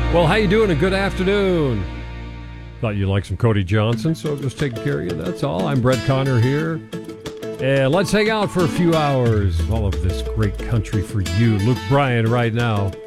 Well, how you doing? A good afternoon. Thought you'd like some Cody Johnson, so I'm just taking care of you. That's all. I'm Brett Connor here. And let's hang out for a few hours. All of this great country for you. Luke Bryan right now.